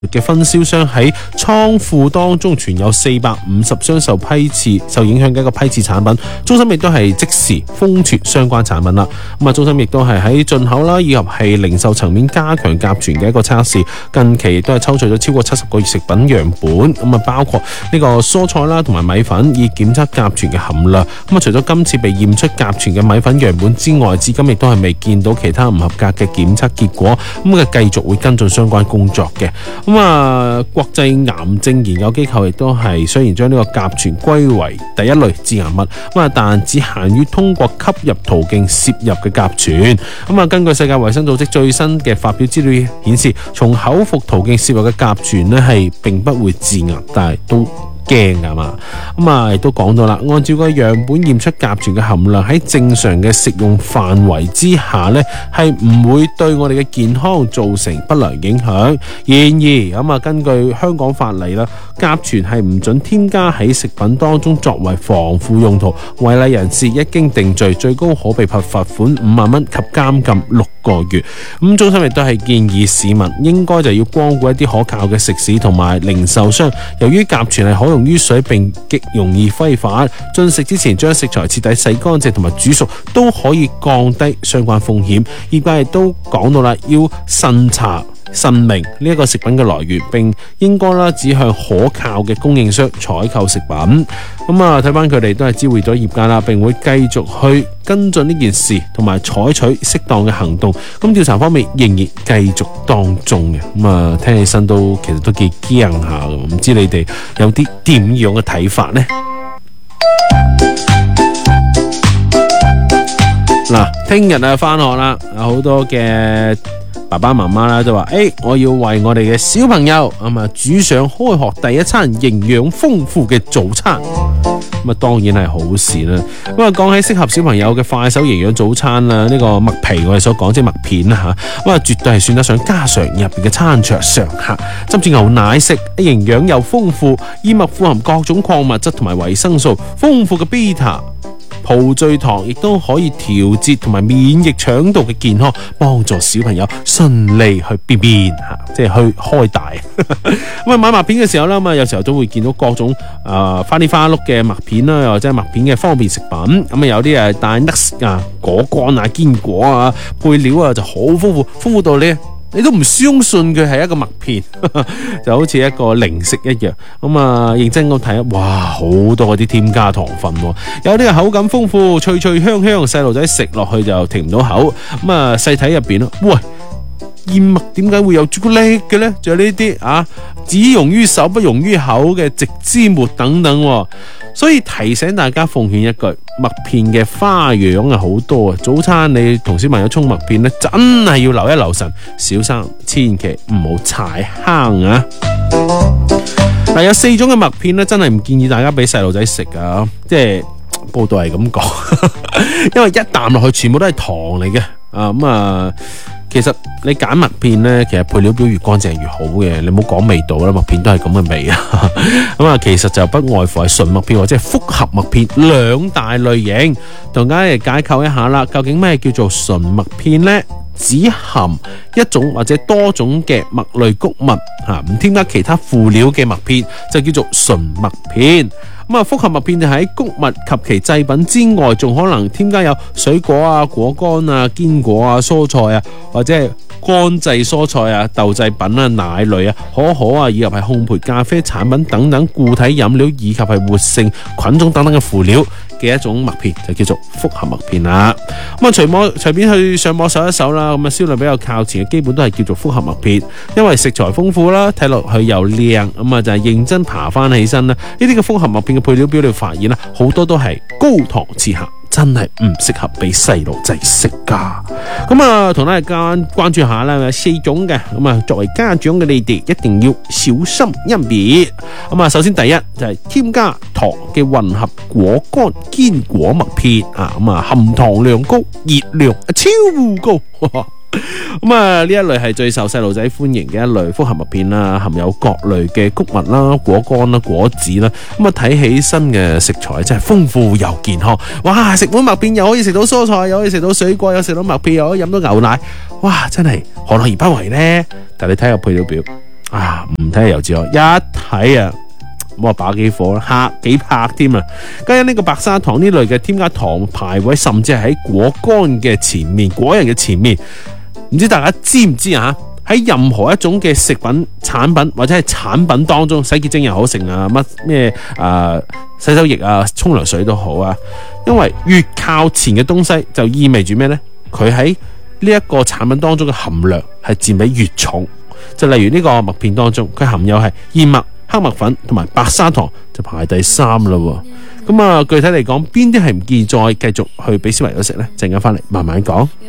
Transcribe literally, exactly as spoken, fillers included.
嘅分銷商喺倉庫當中存有四百五十箱受批次受影響嘅一個批次產品，中心亦都係即時封存相關產品啦。咁啊，中心亦都係喺進口啦以及係零售層面加強甲醛嘅一個測試。近期亦都係抽取咗超過七十個食品樣本，咁啊包括呢個蔬菜啦同埋米粉，以檢測甲醛嘅含量。咁啊，除咗今次被驗出甲醛嘅米粉樣本之外，至今亦都係未見到其他唔合格嘅檢測結果。咁啊，繼續會跟進相關工作嘅。咁啊，國際癌症研究機構亦都係雖然將呢個甲醛歸為第一類致癌物，咁啊，但只限於通過吸入途徑攝入嘅甲醛。咁啊，根據世界衛生組織最新嘅發表資料顯示，從口服途徑攝入嘅甲醛呢係並不會致癌，但係都驚噶嘛。咁啊，亦都講到啦，按照個樣本驗出甲醛嘅含量喺正常嘅食用範圍之下呢，係唔會對我哋嘅健康造成不良影響。然而咁啊，根據香港法例啦，甲醛係唔准添加喺食品當中作為防腐用途，違例人士一經定罪，最高可被罰罰款五萬蚊及監禁六個月。咁中心亦都係建議市民應該就要光顧一啲可靠嘅食肆同埋零售商，由於甲醛係可用於水並極容易揮發，進食之前將食材徹底洗乾淨同埋煮熟，都可以降低相關風險。業界亦都講到啦，要慎查慎明呢一個食品嘅來源，並應該啦只向可靠嘅供應商採購食品。咁啊，睇翻佢哋都係知會咗業界啦，並會繼續去跟進呢件事，同埋採取適當嘅行動。咁調查方面仍然繼續當中嘅。咁啊，聽起身都其實都幾驚下嘅，唔知你哋有啲點樣嘅睇法呢？嗱，聽日啊翻學啦，有好多嘅爸爸媽媽啦都話，誒、欸，我要為我哋嘅小朋友咁啊煮上開學第一餐營養豐富嘅早餐。咁啊，當然係好事啦。咁啊，講起適合小朋友嘅快手營養早餐啦，呢、這個麥皮我哋所講即係麥片啦吓，咁啊絕對係算得上家常入邊嘅餐桌常客。浸住牛奶食，營養又豐富，燕麥富含各種礦物質同埋維生素，豐富嘅 beta。葡聚糖亦都可以調節同埋免疫腸道嘅健康，幫助小朋友順利去便便吓，即係去開大。咁啊，買麥片嘅時候啦，咁啊有時候都會見到各種誒、呃、花里花碌嘅麥片啦，又或者係麥片嘅方便食品。咁啊有啲誒帶 nuts 啊、果乾啊、堅果啊，配料啊就好豐富，豐富到呢。你都唔相信佢係一個麥片，就好似一個零食一樣。咁啊，認真咁睇，哇，好多嗰啲添加糖分，有啲係口感豐富、脆脆香香，細路仔食落去就停唔到口。咁啊，細睇入邊咯，喂，燕麥點解會有朱古力嘅呢？仲有呢啲啊，只溶於手不溶於口嘅植脂末等等。所以提醒大家奉勸一句，麥片嘅花樣啊好多啊！早餐你同小朋友沖麥片咧，真係要留一留神，小生千祈唔好踩坑啊！嗱，有四種嘅麥片咧，真係唔建議大家俾細路仔食啊！即係報道係咁講，因為一啖落去全部都係糖嚟嘅啊！咁啊〜其實你揀麥片咧，其實配料表越乾淨越好嘅，你唔好講味道啦，麥片都係咁嘅味啊。咁啊，其實就不外乎係純麥片或者係複合麥片兩大類型。同大家嚟解構一下啦，究竟咩叫做純麥片呢？只含一種或者多種嘅麥類穀物吓，唔添加其他輔料嘅麥片就叫做純麥片。咁啊，複合麥片就喺穀物及其製品之外，仲可能添加有水果啊、果乾啊、堅果啊、蔬菜啊，或者係乾製蔬菜啊、豆製品啊、奶類啊、可可啊，以及係烘焙咖啡產品等等固體飲料，以及係活性菌種等等嘅輔料嘅一種麥片，就叫做複合麥片啦。咁啊，隨網隨便去上網搜一搜啦，咁啊銷量比較靠前嘅，基本都係叫做複合麥片，因為食材豐富啦，睇落去又靚，咁啊就係認真爬翻起身啦。呢啲嘅複合麥片嘅配料表你發現啦，好多都係高糖次客，真係唔適合俾細路仔食噶。咁啊，同大家關注下啦，有四種嘅，咁啊作為家長嘅你哋一定要小心一別。咁啊，首先第一就係添加糖嘅混合果乾堅果麥片啊，咁啊含糖量高，熱量超高。咁啊，呢一類係最受細路仔歡迎嘅一類複合麥片啦，含有各類嘅穀物啦、果乾啦、果子啦。咁啊，睇起身嘅食材真係豐富又健康。哇！食碗麥片又可以食到蔬菜，又可以食到水果，又食到麥片，又可以飲到牛奶。哇！真係何樂而不為呢？但你睇下配料表， 啊，唔睇又知我一睇啊，冇話把幾火啦，嚇幾拍添啊！加上呢個白砂糖呢類嘅添加糖排位，甚至係喺果乾嘅前面、果仁嘅前面，唔知大家知唔知啊？喺任何一種嘅食品產品或者係產品當中，洗潔精又好，成啊乜咩啊洗手液啊、沖涼水都好啊，因為越靠前嘅東西就意味住咩呢？佢喺呢一個產品當中嘅含量係佔比越重。就例如呢個麥片當中，佢含有係燕麥、黑麥粉同埋白砂糖，就排第三啦。咁啊，具體嚟講，邊啲係唔建議再繼續去俾小朋友食呢？陣間翻嚟慢慢講。